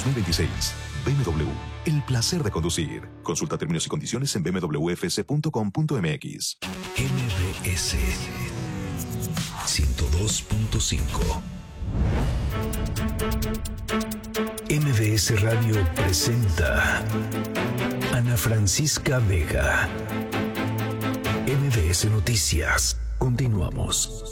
2026. BMW, el placer de conducir. Consulta términos y condiciones en bmwfc.com.mx. MBS 102.5. MBS Radio presenta Ana Francisca Vega. MBS Noticias. Continuamos.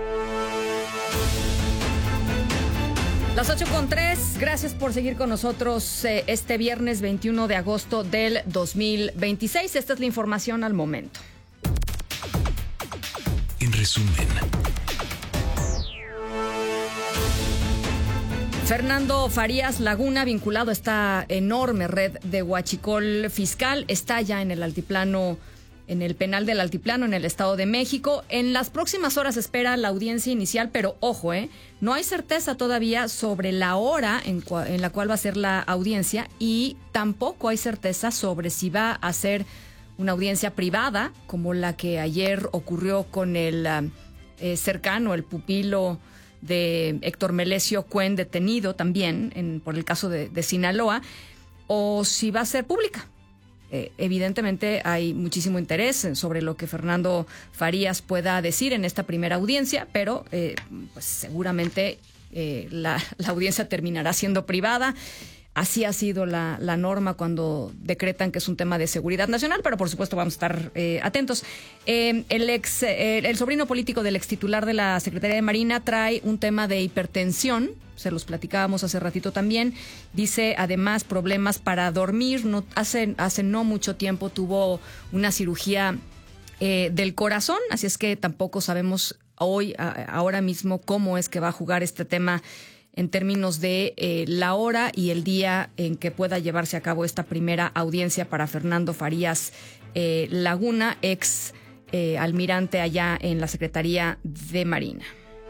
Las 8:03, gracias por seguir con nosotros este viernes 21 de agosto del 2026. Esta es la información al momento. En resumen, Fernando Farías Laguna, vinculado a esta enorme red de huachicol fiscal, está ya en el altiplano, en el penal del Altiplano, en el Estado de México. En las próximas horas espera la audiencia inicial, pero ojo, no hay certeza todavía sobre la hora en la cual va a ser la audiencia, y tampoco hay certeza sobre si va a ser una audiencia privada, como la que ayer ocurrió con el cercano, el pupilo de Héctor Melesio Cuen, detenido también por el caso de Sinaloa, o si va a ser pública. Evidentemente hay muchísimo interés sobre lo que Fernando Farías pueda decir en esta primera audiencia, pero pues seguramente la audiencia terminará siendo privada. Así ha sido la norma cuando decretan que es un tema de seguridad nacional, pero por supuesto vamos a estar atentos. El sobrino político del ex titular de la Secretaría de Marina trae un tema de hipertensión. Se los platicábamos hace ratito también. Dice además problemas para dormir. Hace no mucho tiempo tuvo una cirugía del corazón, así es que tampoco sabemos ahora mismo cómo es que va a jugar este tema en términos de la hora y el día en que pueda llevarse a cabo esta primera audiencia para Fernando Farías Laguna, ex almirante allá en la Secretaría de Marina.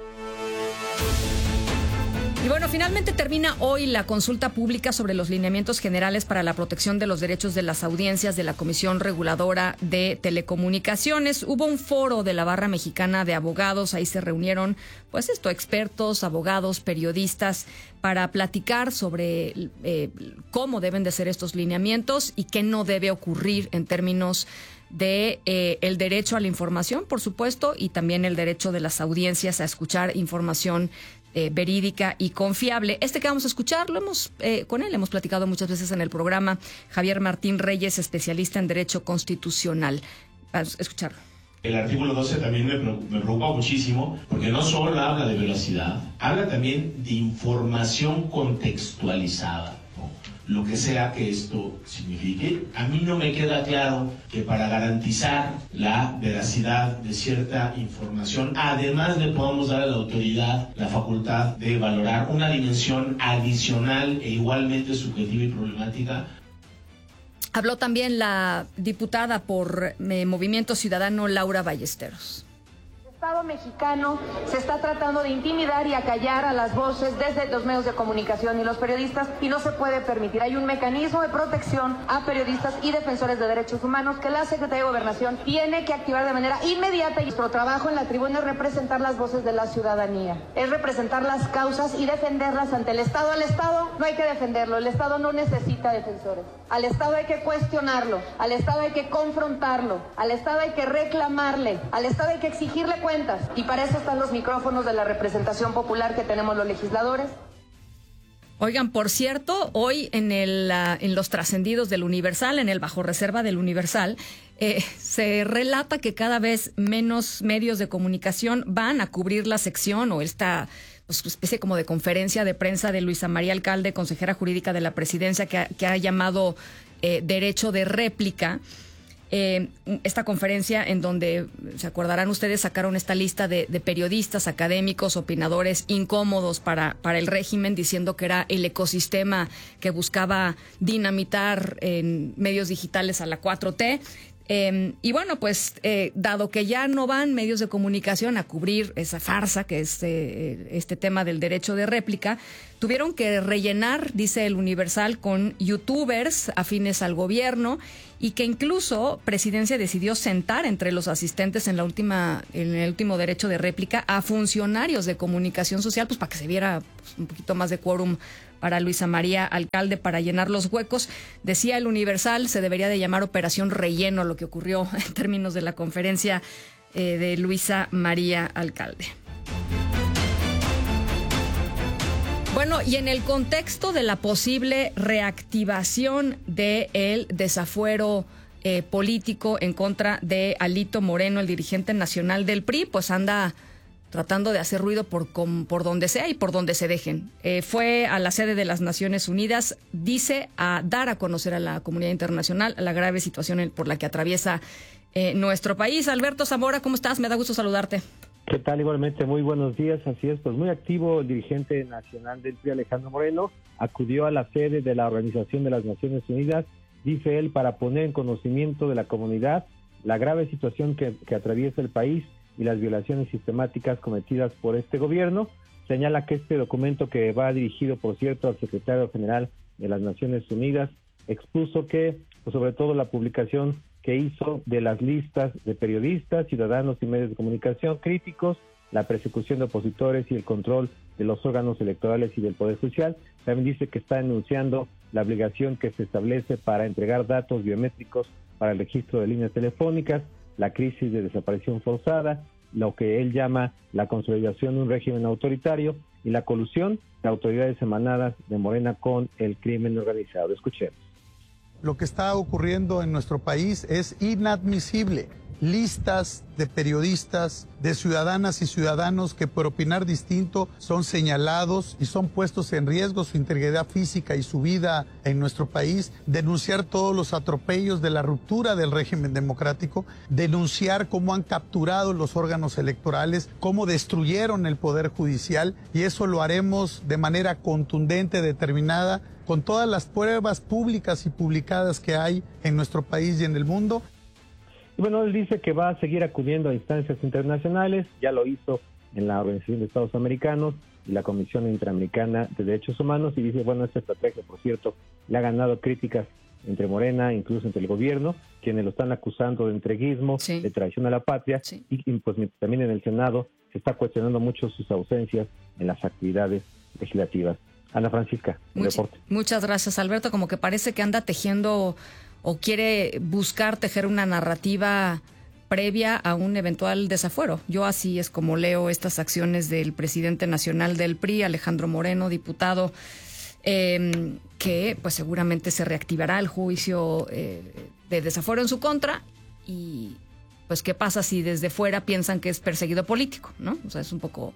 Y bueno, finalmente termina hoy la consulta pública sobre los lineamientos generales para la protección de los derechos de las audiencias de la Comisión Reguladora de Telecomunicaciones. Hubo un foro de la Barra Mexicana de Abogados, ahí se reunieron expertos, abogados, periodistas, para platicar sobre cómo deben de ser estos lineamientos y qué no debe ocurrir en términos de el derecho a la información, por supuesto, y también el derecho de las audiencias a escuchar información verídica y confiable. Este que vamos a escuchar, con él hemos platicado muchas veces en el programa. Javier Martín Reyes, especialista en Derecho Constitucional. Vamos a escucharlo. El artículo 12 también me preocupa muchísimo, porque no solo habla de velocidad, habla también de información contextualizada, ¿no? Lo que sea que esto signifique. A mí no me queda claro que para garantizar la veracidad de cierta información, además le podamos dar a la autoridad la facultad de valorar una dimensión adicional e igualmente subjetiva y problemática. Habló también la diputada por Movimiento Ciudadano, Laura Ballesteros. El Estado mexicano se está tratando de intimidar y acallar a las voces desde los medios de comunicación y los periodistas, y no se puede permitir. Hay un mecanismo de protección a periodistas y defensores de derechos humanos que la Secretaría de Gobernación tiene que activar de manera inmediata, y nuestro trabajo en la tribuna es representar las voces de la ciudadanía, es representar las causas y defenderlas ante el Estado. Al Estado no hay que defenderlo, el Estado no necesita defensores. Al Estado hay que cuestionarlo, al Estado hay que confrontarlo, al Estado hay que reclamarle, al Estado hay que exigirle cuentas, y para eso están los micrófonos de la representación popular que tenemos los legisladores. Oigan, por cierto, hoy en los trascendidos del Universal, en el bajo reserva del Universal, se relata que cada vez menos medios de comunicación van a cubrir la sección o esta especie como de conferencia de prensa de Luisa María Alcalde, consejera jurídica de la presidencia, que ha llamado derecho de réplica. Esta conferencia en donde, se acordarán ustedes, sacaron esta lista de periodistas, académicos, opinadores incómodos para el régimen, diciendo que era el ecosistema que buscaba dinamitar en medios digitales a la 4T. Y bueno, pues dado que ya no van medios de comunicación a cubrir esa farsa que es este tema del derecho de réplica, tuvieron que rellenar, dice el Universal, con youtubers afines al gobierno, y que incluso Presidencia decidió sentar entre los asistentes en el último derecho de réplica a funcionarios de comunicación social, pues para que se viera un poquito más de quórum para Luisa María Alcalde para llenar los huecos. Decía el Universal, se debería de llamar Operación Relleno lo que ocurrió en términos de la conferencia de Luisa María Alcalde. Bueno, y en el contexto de la posible reactivación del desafuero político en contra de Alito Moreno, el dirigente nacional del PRI, pues anda tratando de hacer ruido por donde sea y por donde se dejen. Fue a la sede de las Naciones Unidas, dice, a dar a conocer a la comunidad internacional la grave situación por la que atraviesa nuestro país. Alberto Zamora, ¿cómo estás? Me da gusto saludarte. ¿Qué tal? Igualmente, muy buenos días. Así es, pues muy activo el dirigente nacional del PRI, Alejandro Moreno, acudió a la sede de la Organización de las Naciones Unidas, dice él, para poner en conocimiento de la comunidad la grave situación que atraviesa el país y las violaciones sistemáticas cometidas por este gobierno. Señala que este documento, que va dirigido, por cierto, al secretario general de las Naciones Unidas, expuso que, pues, sobre todo la publicación que hizo de las listas de periodistas, ciudadanos y medios de comunicación críticos, la persecución de opositores y el control de los órganos electorales y del Poder Judicial. También dice que está denunciando la obligación que se establece para entregar datos biométricos para el registro de líneas telefónicas, la crisis de desaparición forzada, lo que él llama la consolidación de un régimen autoritario y la colusión de autoridades emanadas de Morena con el crimen organizado. Escuchemos. Lo que está ocurriendo en nuestro país es inadmisible. Listas de periodistas, de ciudadanas y ciudadanos que por opinar distinto son señalados y son puestos en riesgo su integridad física y su vida en nuestro país, denunciar todos los atropellos de la ruptura del régimen democrático, denunciar cómo han capturado los órganos electorales, cómo destruyeron el Poder Judicial, y eso lo haremos de manera contundente, determinada, con todas las pruebas públicas y publicadas que hay en nuestro país y en el mundo. Y bueno, él dice que va a seguir acudiendo a instancias internacionales, ya lo hizo en la Organización de Estados Americanos y la Comisión Interamericana de Derechos Humanos, y dice, bueno, esta estrategia, por cierto, le ha ganado críticas entre Morena, incluso entre el gobierno, quienes lo están acusando de entreguismo, sí, de traición a la patria, sí, y pues también en el Senado se está cuestionando mucho sus ausencias en las actividades legislativas. Ana Francisca, reporte. Muchas gracias, Alberto. Como que parece que anda tejiendo o quiere buscar tejer una narrativa previa a un eventual desafuero. Yo así es como leo estas acciones del presidente nacional del PRI, Alejandro Moreno, diputado, que pues seguramente se reactivará el juicio de desafuero en su contra. Y pues qué pasa si desde fuera piensan que es perseguido político, ¿no? O sea, es un poco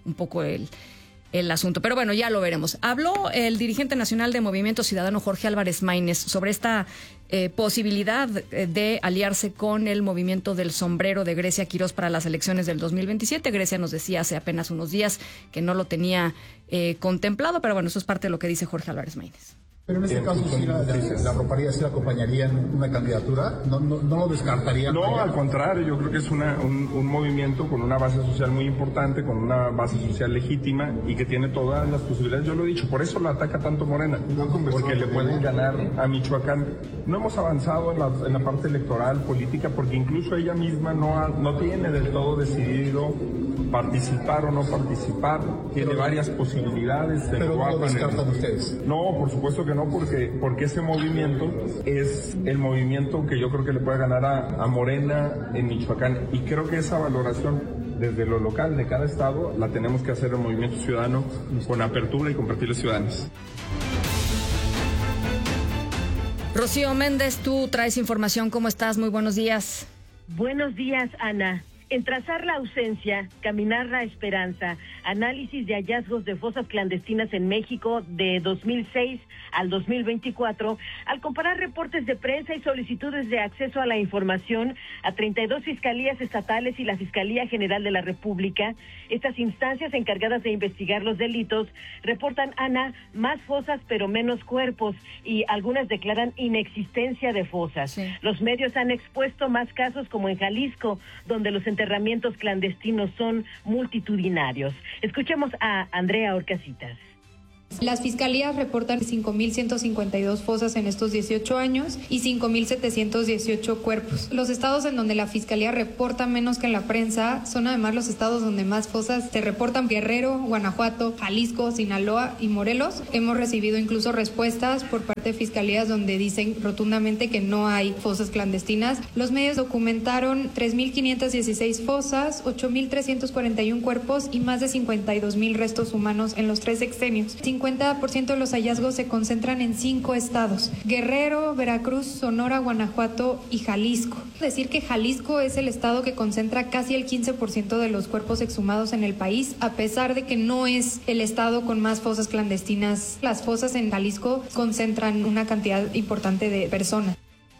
el asunto. Pero bueno, ya lo veremos. Habló el dirigente nacional de Movimiento Ciudadano, Jorge Álvarez Maínez, sobre esta posibilidad de aliarse con el movimiento del sombrero de Grecia Quirós para las elecciones del 2027. Grecia nos decía hace apenas unos días que no lo tenía contemplado, pero bueno, eso es parte de lo que dice Jorge Álvarez Maínez. Pero en este caso, si la arroparía, si la acompañaría en una candidatura, ¿no lo descartaría? No, al contrario, yo creo que es un movimiento con una base social muy importante, con una base social legítima y que tiene todas las posibilidades. Yo lo he dicho, por eso la ataca tanto Morena, porque le pueden ganar a Michoacán. No hemos avanzado en la parte electoral, política, porque incluso ella misma no tiene del todo decidido participar o no participar. Tiene varias posibilidades. ¿Pero no lo descartan ustedes? No, por supuesto que no, porque ese movimiento es el movimiento que yo creo que le puede ganar a Morena en Michoacán, y creo que esa valoración desde lo local de cada estado la tenemos que hacer el Movimiento Ciudadano con apertura y con perfiles ciudadanos. Rocío Méndez, tú traes información. ¿Cómo estás? Muy buenos días. Buenos días, Ana. En trazar la ausencia, caminar la esperanza, análisis de hallazgos de fosas clandestinas en México de 2006 al 2024, al comparar reportes de prensa y solicitudes de acceso a la información a 32 fiscalías estatales y la Fiscalía General de la República, estas instancias encargadas de investigar los delitos reportan, Ana, más fosas pero menos cuerpos, y algunas declaran inexistencia de fosas. Sí. Los medios han expuesto más casos como en Jalisco, donde los enterramientos clandestinos son multitudinarios. Escuchemos a Andrea Orcasitas. Las fiscalías reportan 5.152 fosas en estos 18 años y 5.718 cuerpos. Los estados en donde la fiscalía reporta menos que en la prensa son además los estados donde más fosas se reportan: Guerrero, Guanajuato, Jalisco, Sinaloa y Morelos. Hemos recibido incluso respuestas por parte de fiscalías donde dicen rotundamente que no hay fosas clandestinas. Los medios documentaron 3.516 fosas, 8.341 cuerpos y más de 52.000 restos humanos en los 3 sexenios. 50% de los hallazgos se concentran en 5 estados: Guerrero, Veracruz, Sonora, Guanajuato y Jalisco. Decir que Jalisco es el estado que concentra casi el 15% de los cuerpos exhumados en el país, a pesar de que no es el estado con más fosas clandestinas. Las fosas en Jalisco concentran una cantidad importante de personas.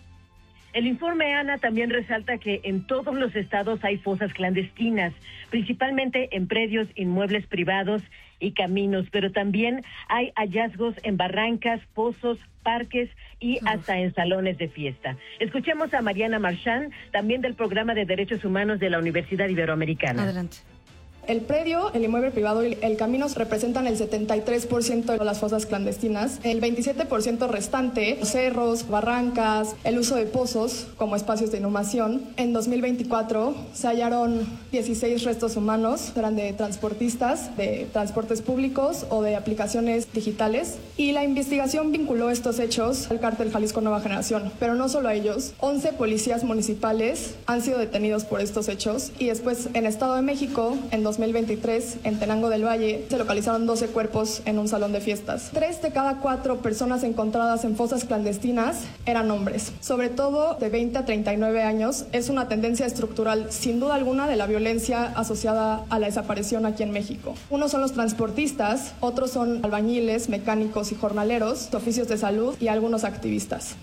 El informe, Ana, también resalta que en todos los estados hay fosas clandestinas, principalmente en predios, inmuebles privados y caminos, pero también hay hallazgos en barrancas, pozos, parques y hasta en salones de fiesta. Escuchemos a Mariana Marchand, también del Programa de Derechos Humanos de la Universidad Iberoamericana. Adelante. El predio, el inmueble privado y el camino representan el 73% de las fosas clandestinas. El 27% restante, cerros, barrancas, el uso de pozos como espacios de inhumación. En 2024 se hallaron 16 restos humanos, eran de transportistas, de transportes públicos o de aplicaciones digitales. Y la investigación vinculó estos hechos al cártel Jalisco Nueva Generación. Pero no solo a ellos, 11 policías municipales han sido detenidos por estos hechos. Y después, en Estado de México, en 2023, en Tenango del Valle, se localizaron 12 cuerpos en un salón de fiestas. 3 de cada 4 personas encontradas en fosas clandestinas eran hombres. Sobre todo de 20 a 39 años, es una tendencia estructural, sin duda alguna, de la violencia asociada a la desaparición aquí en México. Unos son los transportistas, otros son albañiles, mecánicos y jornaleros, oficios de salud y algunos activistas.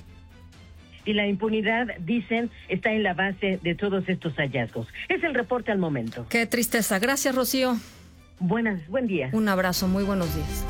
Y la impunidad, dicen, está en la base de todos estos hallazgos. Es el reporte al momento. Qué tristeza. Gracias, Rocío. Buen día. Un abrazo, muy buenos días.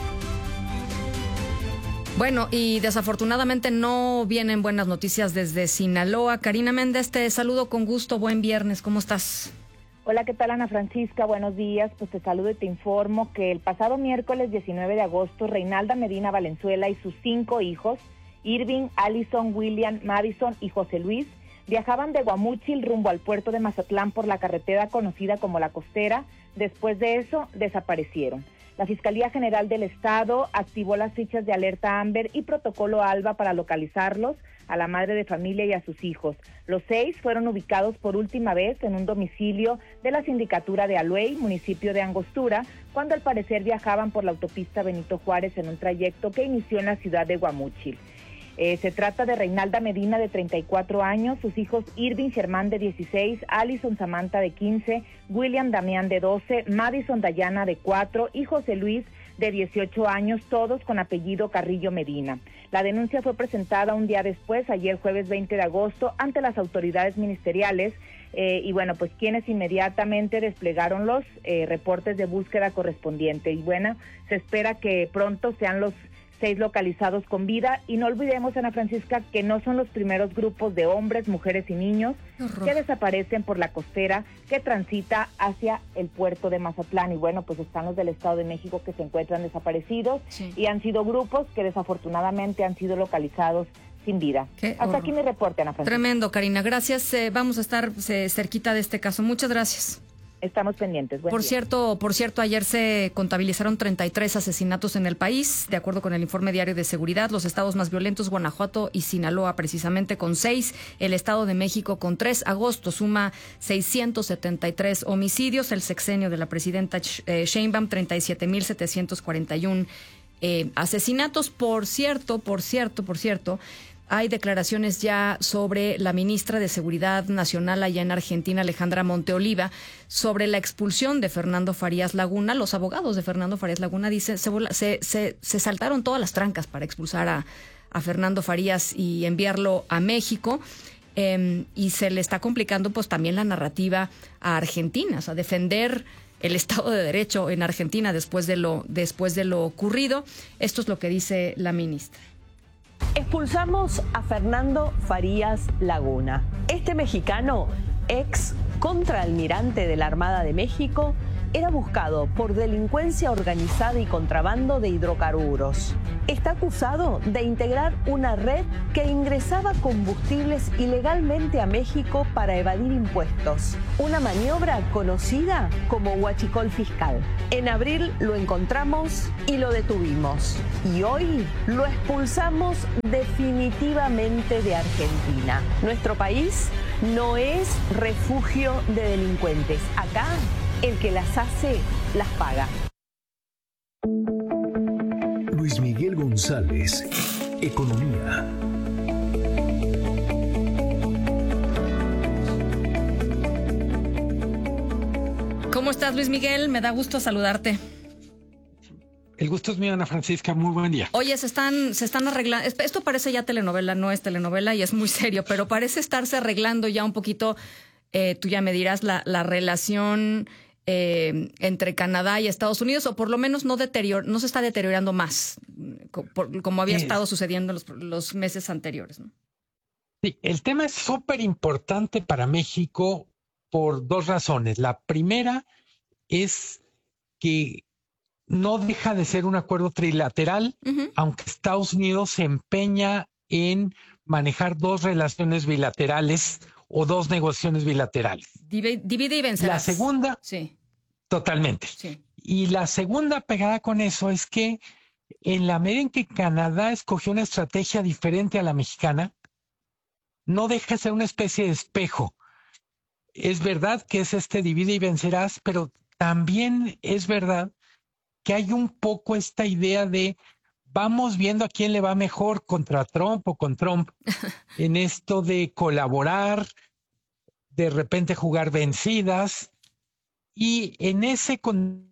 Bueno, y desafortunadamente no vienen buenas noticias desde Sinaloa. Karina Méndez, te saludo con gusto. Buen viernes, ¿cómo estás? Hola, ¿qué tal, Ana Francisca? Buenos días. Pues te saludo y te informo que el pasado miércoles 19 de agosto, Reinalda Medina Valenzuela y sus 5 hijos, Irving, Allison, William, Madison y José Luis, viajaban de Guamúchil rumbo al puerto de Mazatlán por la carretera conocida como La Costera. Después de eso, desaparecieron. La Fiscalía General del Estado activó las fichas de alerta Amber y protocolo ALBA para localizarlos, a la madre de familia y a sus hijos. Los 6 fueron ubicados por última vez en un domicilio de la sindicatura de Aluey, municipio de Angostura, cuando al parecer viajaban por la autopista Benito Juárez en un trayecto que inició en la ciudad de Guamúchil. Se trata de Reinalda Medina, de 34 años, sus hijos Irving Germán, de 16, Allison Samantha, de 15, William Damián, de 12, Madison Dayana, de 4 y José Luis, de 18 años, todos con apellido Carrillo Medina. La denuncia fue presentada un día después, ayer jueves 20 de agosto, ante las autoridades ministeriales y bueno, pues quienes inmediatamente desplegaron los reportes de búsqueda correspondiente. Y bueno, se espera que pronto sean los 6 localizados con vida, y no olvidemos, Ana Francisca, que no son los primeros grupos de hombres, mujeres y niños que desaparecen por la costera que transita hacia el puerto de Mazatlán. Y bueno, pues están los del Estado de México que se encuentran desaparecidos, y han sido grupos que desafortunadamente han sido localizados sin vida. Hasta aquí mi reporte, Ana Francisca. Tremendo, Karina. Gracias. Vamos a estar cerquita de este caso. Muchas gracias. Estamos pendientes. Por cierto, ayer se contabilizaron 33 asesinatos en el país, de acuerdo con el informe diario de seguridad. Los estados más violentos, Guanajuato y Sinaloa, precisamente con 6. El Estado de México con 3. Agosto suma 673 homicidios. El sexenio de la presidenta Sheinbaum, 37.741 asesinatos. Por cierto, hay declaraciones ya sobre la ministra de Seguridad Nacional allá en Argentina, Alejandra Monteoliva, sobre la expulsión de Fernando Farías Laguna. Los abogados de Fernando Farías Laguna dicen se saltaron todas las trancas para expulsar a Fernando Farías y enviarlo a México. Y se le está complicando pues también la narrativa a Argentina, o sea, defender el Estado de Derecho en Argentina después de lo ocurrido. Esto es lo que dice la ministra. Expulsamos a Fernando Farías Laguna. Este mexicano, ex contraalmirante de la Armada de México, era buscado por delincuencia organizada y contrabando de hidrocarburos. Está acusado de integrar una red que ingresaba combustibles ilegalmente a México para evadir impuestos. Una maniobra conocida como huachicol fiscal. En abril lo encontramos y lo detuvimos. Y hoy lo expulsamos definitivamente de Argentina. Nuestro país no es refugio de delincuentes. Acá, el que las hace, las paga. Luis Miguel González, Economía. ¿Cómo estás, Luis Miguel? Me da gusto saludarte. El gusto es mío, Ana Francisca. Muy buen día. Oye, se están arreglando. Esto parece ya telenovela, no es telenovela y es muy serio, pero parece estarse arreglando ya un poquito, tú ya me dirás, la relación entre Canadá y Estados Unidos, o por lo menos no se está deteriorando más, como había estado sucediendo en los meses anteriores, ¿no? Sí, el tema es súper importante para México por dos razones. La primera es que no deja de ser un acuerdo trilateral, aunque Estados Unidos se empeña en manejar dos relaciones bilaterales o dos negociaciones bilaterales. Divide y vencerás. La segunda, sí. Totalmente. Sí. Y la segunda pegada con eso es que en la medida en que Canadá escogió una estrategia diferente a la mexicana, no deja de ser una especie de espejo. Es verdad que es divide y vencerás, pero también es verdad que hay un poco esta idea de vamos viendo a quién le va mejor contra Trump o con Trump en esto de colaborar, de repente jugar vencidas, y en ese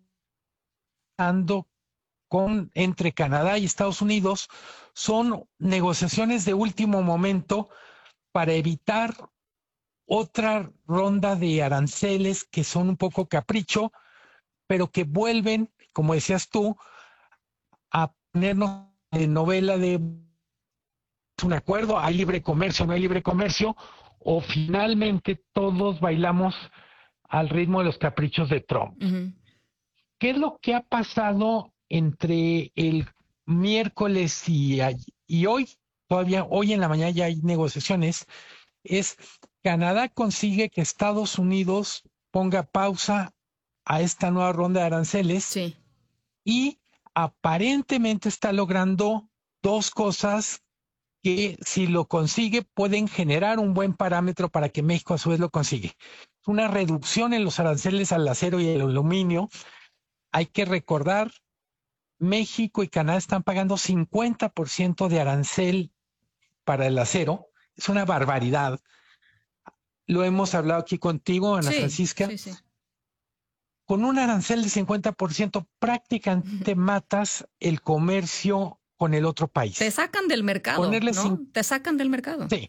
entre Canadá y Estados Unidos son negociaciones de último momento para evitar otra ronda de aranceles que son un poco capricho, pero que vuelven, como decías tú, a ponernos en novela de un acuerdo, hay libre comercio, no hay libre comercio, o finalmente todos bailamos al ritmo de los caprichos de Trump. ¿Qué es lo que ha pasado entre el miércoles y hoy? Todavía hoy en la mañana ya hay negociaciones. Es Canadá consigue que Estados Unidos ponga pausa a esta nueva ronda de aranceles, sí, y aparentemente está logrando dos cosas que, si lo consigue, pueden generar un buen parámetro para que México a su vez lo consigue. Una reducción en los aranceles al acero y el aluminio. Hay que recordar, México y Canadá están pagando 50% de arancel para el acero. Es una barbaridad. Lo hemos hablado aquí contigo, Ana Francisca. Sí, sí. Con un arancel de 50% prácticamente matas el comercio con el otro país. Te sacan del mercado, ¿no? Te sacan del mercado. Sí.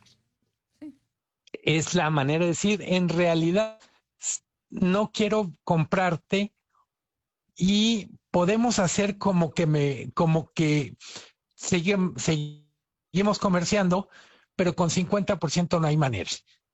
Es la manera de decir, en realidad no quiero comprarte y podemos hacer como que seguimos comerciando, pero con 50% no hay manera.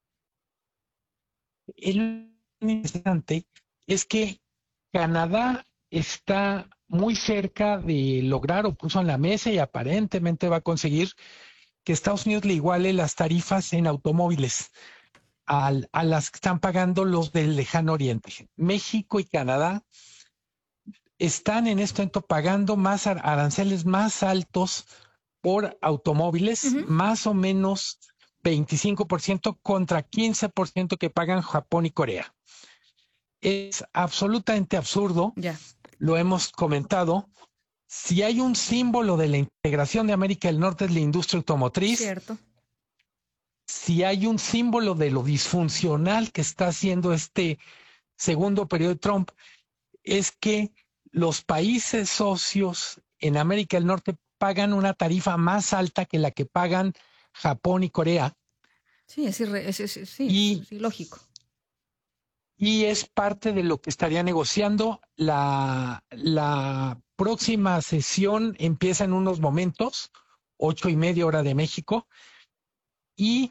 El interesante es que Canadá está muy cerca de lograr, o puso en la mesa y aparentemente va a conseguir que Estados Unidos le iguale las tarifas en automóviles a las que están pagando los del lejano oriente. México y Canadá están en este momento pagando más aranceles más altos por automóviles, más o menos 25% contra 15% que pagan Japón y Corea. Es absolutamente absurdo. Lo hemos comentado. Si hay un símbolo de la integración de América del Norte es la industria automotriz. Cierto. Si hay un símbolo de lo disfuncional que está haciendo este segundo periodo de Trump, es que los países socios en América del Norte pagan una tarifa más alta que la que pagan Japón y Corea. Sí, es ilógico. Y es parte de lo que estaría negociando. La próxima sesión empieza en unos momentos, 8:30 hora de México. Y,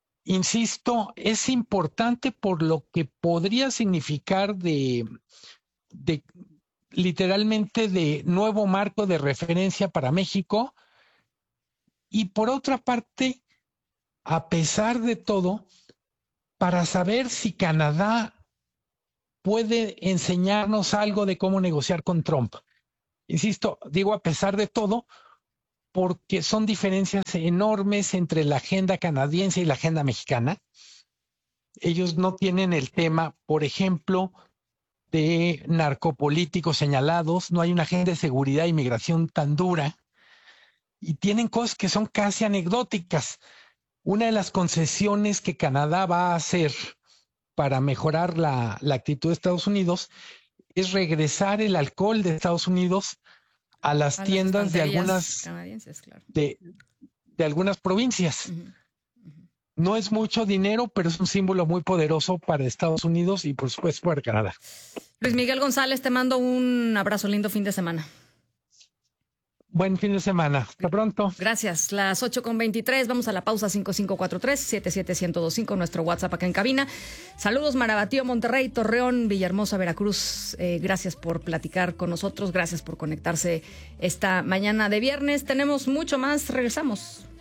insisto, es importante por lo que podría significar de literalmente de nuevo marco de referencia para México. Y por otra parte, a pesar de todo, para saber si Canadá puede enseñarnos algo de cómo negociar con Trump. Insisto, digo a pesar de todo, porque son diferencias enormes entre la agenda canadiense y la agenda mexicana. Ellos no tienen el tema, por ejemplo, de narcopolíticos señalados, no hay una agenda de seguridad e inmigración tan dura, y tienen cosas que son casi anecdóticas. Una de las concesiones que Canadá va a hacer para mejorar la actitud de Estados Unidos es regresar el alcohol de Estados Unidos a las tiendas de algunas canadienses, claro. de algunas provincias. No es mucho dinero, pero es un símbolo muy poderoso para Estados Unidos y por supuesto para Canadá. Luis Miguel González, te mando un abrazo, lindo fin de semana. Buen fin de semana. Hasta pronto. Gracias. Las 8:23. Vamos a la pausa. 5543-77125. Nuestro WhatsApp acá en cabina. Saludos, Marabatío, Monterrey, Torreón, Villahermosa, Veracruz. Gracias por platicar con nosotros. Gracias por conectarse esta mañana de viernes. Tenemos mucho más. Regresamos.